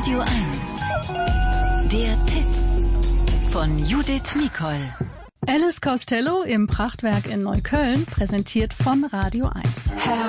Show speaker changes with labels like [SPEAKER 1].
[SPEAKER 1] Radio 1. Der Tipp von Judith Mikol.
[SPEAKER 2] Alice Costello im Prachtwerk in Neukölln, präsentiert von Radio 1.